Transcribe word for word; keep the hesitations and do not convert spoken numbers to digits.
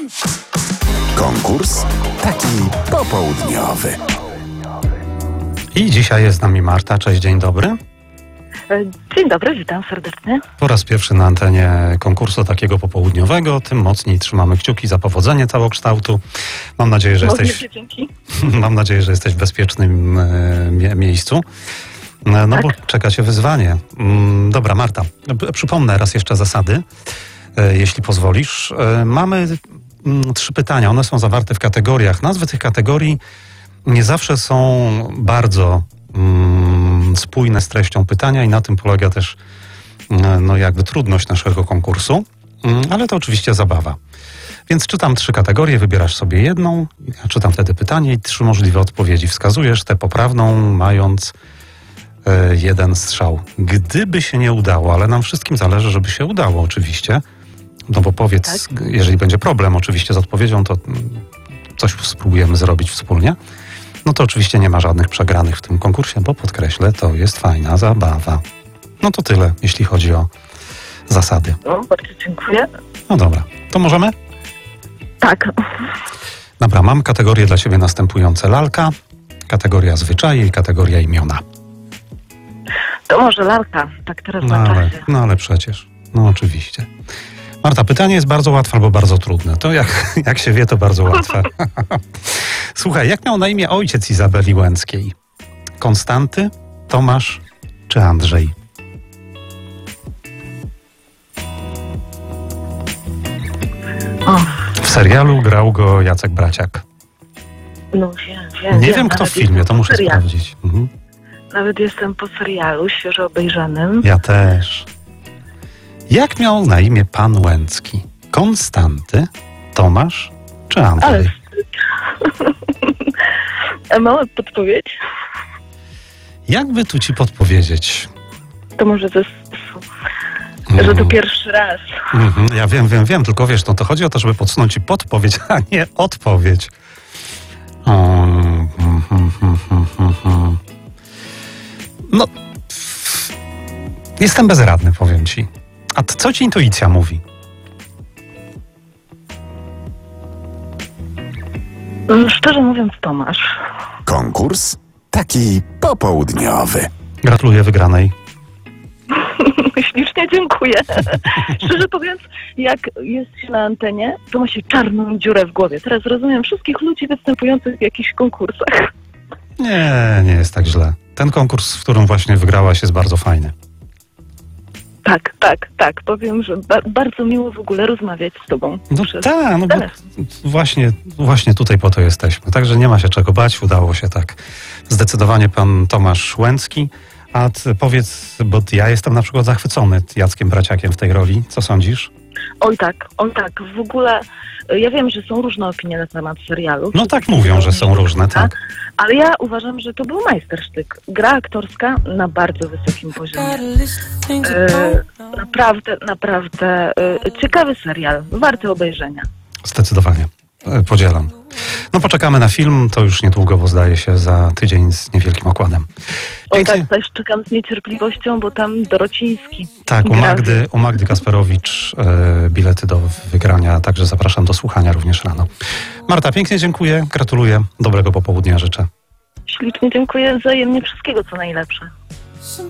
Konkurs taki popołudniowy. I dzisiaj jest z nami Marta. Cześć, dzień dobry. Dzień dobry, witam serdecznie. Po raz pierwszy na antenie konkursu takiego popołudniowego. Tym mocniej trzymamy kciuki za powodzenie całokształtu. Mam nadzieję, że jesteś, Dzięki. mam nadzieję, że jesteś w bezpiecznym e, mie- miejscu. No, no Tak. bo czeka cię wyzwanie. Mm, Dobra, Marta, p- przypomnę raz jeszcze zasady, e, jeśli pozwolisz. E, Mamy mm, trzy pytania. One są zawarte w kategoriach. Nazwy tych kategorii nie zawsze są bardzo mm, spójne z treścią pytania i na tym polega też e, no jakby trudność naszego konkursu, Mm, ale to oczywiście zabawa. Więc czytam trzy kategorie, wybierasz sobie jedną, ja czytam wtedy pytanie i trzy możliwe odpowiedzi. Wskazujesz tę poprawną, mając e, jeden strzał. Gdyby się nie udało, ale nam wszystkim zależy, żeby się udało oczywiście, no bo powiedz, Tak. jeżeli będzie problem oczywiście z odpowiedzią, to mm, coś spróbujemy zrobić wspólnie. No to oczywiście nie ma żadnych przegranych w tym konkursie, bo podkreślę, to jest fajna zabawa. No to tyle, jeśli chodzi o zasady. No, bardzo dziękuję. No dobra, to możemy? Tak. Dobra, mam kategorie dla Ciebie następujące. Lalka, kategoria zwyczaje i kategoria imiona. To może lalka, tak teraz No na ale, czasie. no ale przecież, no oczywiście. Marta, pytanie jest bardzo łatwe albo bardzo trudne. To jak, jak się wie, to bardzo łatwe. Słuchaj, jak miał na imię ojciec Izabeli Łęckiej? Konstanty, Tomasz czy Andrzej? O, W serialu grał go Jacek Braciak. no wiem, wiem. Nie wiem, wiem, kto w nawet filmie, jestem to po muszę serialu. sprawdzić. Mhm. Nawet jestem po serialu, świeżo obejrzanym. Ja też. Jak miał na imię pan Łęcki? Konstanty, Tomasz czy Andrzej? Ale wstyd. A mała podpowiedź? Jakby tu ci podpowiedzieć? To może ze że to pierwszy raz. Mhm, ja wiem, wiem, wiem, tylko wiesz, no to chodzi o to, żeby podsunąć ci podpowiedź, a nie odpowiedź. O, mm, mm, mm, mm, mm, mm. No, pff, jestem bezradny, powiem ci. A t- co ci intuicja mówi? Mm, Szczerze mówiąc, Tomasz. Konkurs taki popołudniowy. Gratuluję wygranej. Ślicznie dziękuję. Szczerze mówiąc, jak jest się na antenie, to ma się czarną dziurę w głowie. Teraz rozumiem wszystkich ludzi występujących w jakichś konkursach. Nie, nie jest tak źle. Ten konkurs, w którym właśnie wygrałaś, jest bardzo fajny. Tak, tak, tak. Powiem, że ba- bardzo miło w ogóle rozmawiać z tobą. No Przez tak, no bo telefon. właśnie, właśnie tutaj po to jesteśmy. Także nie ma się czego bać, udało się tak. Zdecydowanie pan Tomasz Łęcki. A ty powiedz, bo ja jestem na przykład zachwycony Jackiem Braciakiem w tej roli. Co sądzisz? Oj tak, oj tak. W ogóle y, ja wiem, że są różne opinie na temat serialu. No tak mówią, że są różne, tak. Ale ja uważam, że to był majstersztyk. Gra aktorska na bardzo wysokim poziomie. Y, naprawdę, naprawdę y, ciekawy serial. Warty obejrzenia. Zdecydowanie. E, Podzielam. No poczekamy na film, to już niedługo, bo zdaje się za tydzień z niewielkim okładem. Oj Pięknie. tak, też czekam z niecierpliwością, bo tam Dorociński. Tak, u gra. Magdy, u Magdy Kasperowicz e, bilety do wygrania, także zapraszam do słuchania również rano. Marta, pięknie dziękuję, gratuluję, dobrego popołudnia życzę. Ślicznie dziękuję, wzajemnie wszystkiego co najlepsze.